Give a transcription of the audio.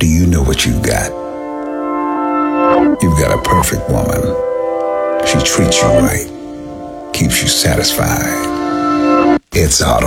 Do you know what you got? You've got a perfect woman. She treats you right, keeps you satisfied. It's auto.